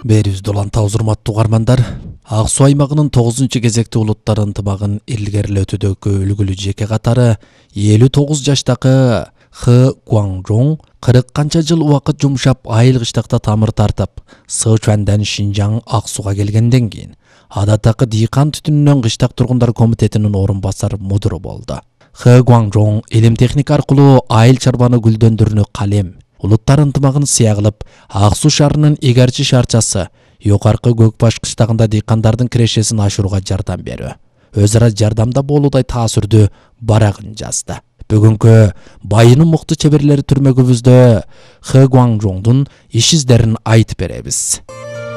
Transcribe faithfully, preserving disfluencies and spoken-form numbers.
Берүүбүздү уланта урматтуу угармандар. Ак Суу аймагынын тогузунчу кезекти улуттар ынтымагын илгерилетүүдөгү үлгүлүү жеке катары элүү тогуз жаштагы Хэ Гуанжоң кырк канча жыл убакыт жумшап айыл кыштакта тамыр тартып, Сычуандан Шинжаң Ак Сууга келгенден кийин адаттагы дыйкан түтүнүнөн кыштак тургундар комитетинин орун басар мудуру болду. Хэ Гуанжоң илим техника аркылуу айыл чарбаны гүлдөндүрүүнү калем, улуттар ынтымагын сыя кылып, Ак Суу шаарынын эгерчи шаарчасы Юкаркы Көкбаш кыштагында дыйкандардын кирешесин ашырууга жардам берүү, өз ара жардамда болуудай таасирдүү барагын жазды. Бүгүнкү байынын мыкты чеберлери түрмөгүбүздө Хэ Гуанжоңдун иш издерин айтып беребиз.